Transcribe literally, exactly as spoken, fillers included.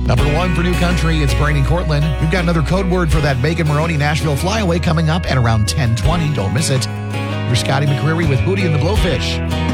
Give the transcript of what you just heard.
Number one for New Country, it's Brainy Cortland. We've got another code word for that Megan Maroney Nashville Flyaway coming up at around ten twenty. Don't miss it. You're Scotty McCreery with Hootie and the Blowfish.